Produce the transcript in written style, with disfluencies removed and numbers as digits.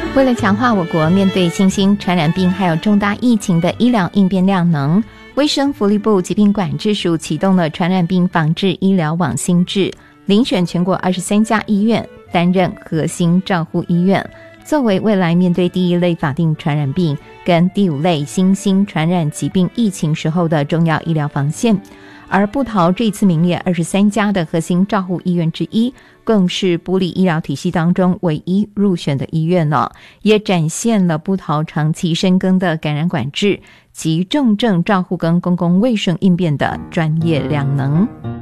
为了强化我国面对新兴传染病还有重大疫情的医疗应变量能，卫生福利部疾病管制署启动了传染病防治医疗网新制，遴选全国23家医院担任核心照护医院，作为未来面对第一类法定传染病跟第5类新兴传染疾病疫情时候的重要医疗防线。而部桃这次名列23家的核心照护医院之一，更是部立医疗体系当中唯一入选的医院了，也展现了部桃长期深耕的感染管制及重症照护跟公共卫生应变的专业量能。